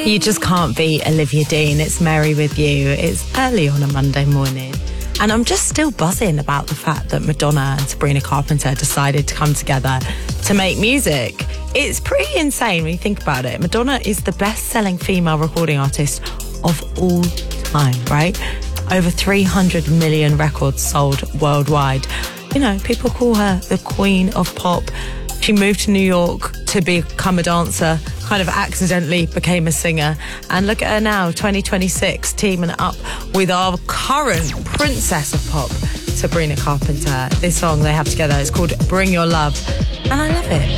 You just can't beat Olivia Dean. It's Mary with you. It's early on a Monday morning. And I'm just still buzzing about the fact that Madonna and Sabrina Carpenter decided to come together to make music. It's pretty insane when you think about it. Madonna is the best-selling female recording artist of all time, right? Over 300 million records sold worldwide. You know, people call her the queen of pop. She moved to New York to become a dancer, kind of accidentally became a singer. And look at her now, 2026, teaming up with our current princess of pop, Sabrina Carpenter. This song they have together is called Bring Your Love, and I love it.